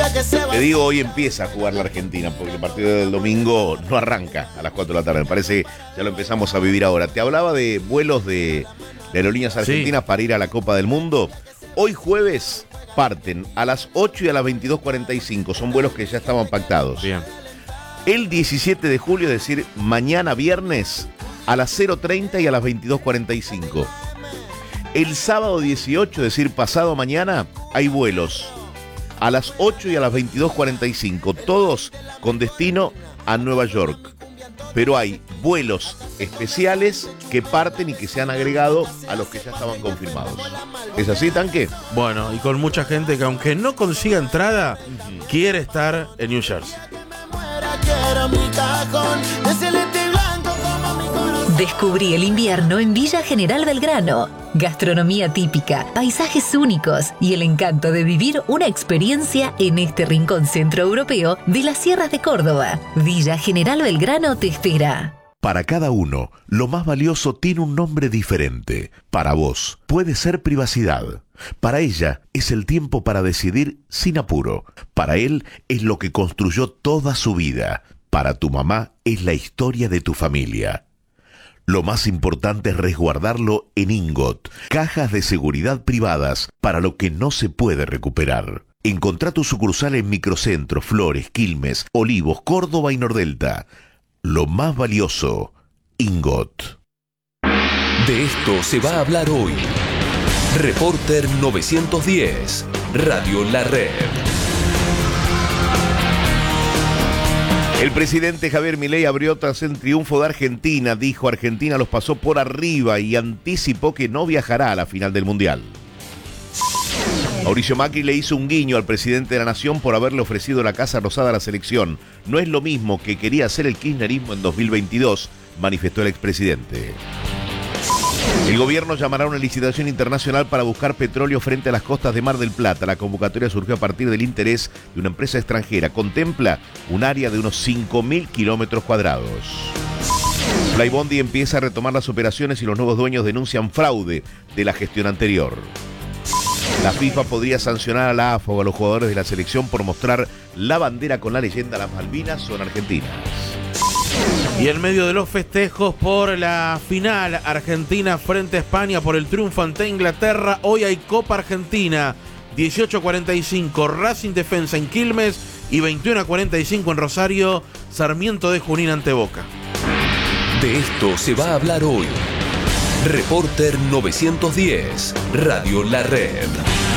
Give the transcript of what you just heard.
Te digo, hoy empieza a jugar la Argentina, porque el partido del domingo no arranca a las 4 de la tarde. Me parece que ya lo empezamos a vivir ahora. Te hablaba de vuelos de aerolíneas argentinas para ir a la Copa del Mundo. Hoy jueves parten a las 8 y a las 22:45. Son vuelos que ya estaban pactados. Bien. El 17 de julio, es decir, mañana viernes, a las 0:30 y a las 22:45. El sábado 18, es decir, pasado mañana, hay vuelos a las 8 y a las 22:45, todos con destino a Nueva York. Pero hay vuelos especiales que parten y que se han agregado a los que ya estaban confirmados. ¿Es así, Tanque? Bueno, y con mucha gente que aunque no consiga entrada, quiere estar en New Jersey. Descubrí el invierno en Villa General Belgrano. Gastronomía típica, paisajes únicos y el encanto de vivir una experiencia en este rincón centroeuropeo de las sierras de Córdoba. Villa General Belgrano te espera. Para cada uno, lo más valioso tiene un nombre diferente. Para vos, puede ser privacidad. Para ella, es el tiempo para decidir sin apuro. Para él, es lo que construyó toda su vida. Para tu mamá, es la historia de tu familia. Lo más importante es resguardarlo en Ingot, cajas de seguridad privadas para lo que no se puede recuperar. Encontrá tu sucursal en Microcentro, Flores, Quilmes, Olivos, Córdoba y Nordelta. Lo más valioso, Ingot. De esto se va a hablar hoy. Reporter 910, Radio La Red. El presidente Javier Milei abrió tras el triunfo de Argentina. Dijo: Argentina los pasó por arriba y anticipó que no viajará a la final del Mundial. Mauricio Macri le hizo un guiño al presidente de la Nación por haberle ofrecido la Casa Rosada a la selección. No es lo mismo que quería hacer el kirchnerismo en 2022, manifestó el expresidente. El gobierno llamará a una licitación internacional para buscar petróleo frente a las costas de Mar del Plata. La convocatoria surgió a partir del interés de una empresa extranjera. Contempla un área de unos 5.000 kilómetros cuadrados. Flybondi empieza a retomar las operaciones y los nuevos dueños denuncian fraude de la gestión anterior. La FIFA podría sancionar a la AFA o a los jugadores de la selección por mostrar la bandera con la leyenda "Las Malvinas son argentinas". Y en medio de los festejos por la final Argentina frente a España por el triunfo ante Inglaterra, hoy hay Copa Argentina. 18:45 Racing Defensa en Quilmes y 21:45 en Rosario, Sarmiento de Junín ante Boca. De esto se va a hablar hoy. Reporter 910, Radio La Red.